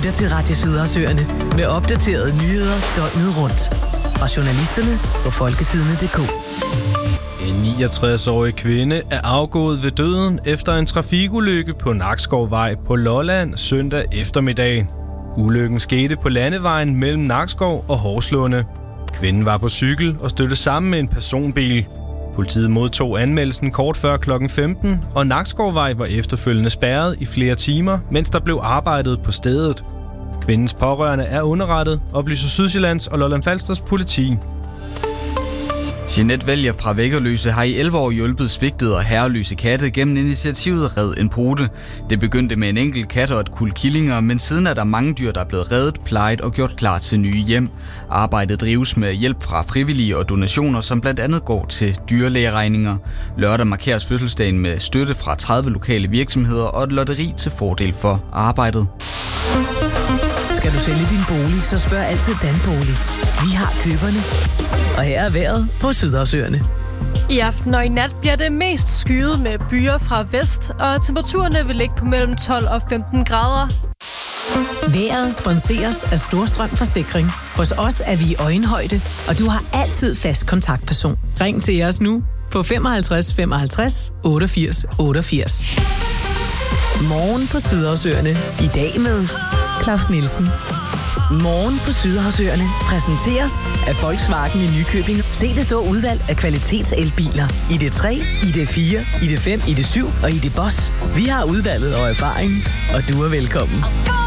lytter til Radio Sydersøerne med opdaterede nyheder døgnet rundt. Fra journalisterne på folkesidene.dk. En 69-årig kvinde er afgået ved døden efter en trafikulykke på Nakskovvej på Lolland søndag eftermiddag. Ulykken skete på landevejen mellem Nakskov og Horslunde. Kvinden var på cykel og stødte sammen med en personbil. Politiet modtog anmeldelsen kort før kl. 15, og Nakskovvej var efterfølgende spærret i flere timer, mens der blev arbejdet på stedet. Kvindens pårørende er underrettet, oplyser Sydsjællands og Lolland-Falsters politi. Jeanette Vælger fra Væggerløse har i 11 år hjulpet svigtede og herreløse katte gennem initiativet Red en Pote. Det begyndte med en enkelt kat og et kuld killinger, men siden er der mange dyr, der er blevet reddet, plejet og gjort klar til nye hjem. Arbejdet drives med hjælp fra frivillige og donationer, som blandt andet går til dyrlægeregninger. Lørdag markeres fødselsdagen med støtte fra 30 lokale virksomheder og et lotteri til fordel for arbejdet. Skal du sælge din bolig, så spørg altid Danbolig. Vi har køberne. Og her er vejret på Sydersøerne. I aften og i nat bliver det mest skyet med byer fra vest, og temperaturerne vil ligge på mellem 12 og 15 grader. Vejret sponseres af Storstrøm Forsikring. Hos os er vi i øjenhøjde, og du har altid fast kontaktperson. Ring til os nu på 55 55 88 88. Morgen på Sydersøerne. I dag med Claus Nielsen. Morgen på Sydersøerne præsenteres af Volkswagen i Nykøbing. Se det store udvalg af kvalitetselbiler. ID3, ID4, ID5, ID7 og ID Boss. Vi har udvalget og erfaring, og du er velkommen.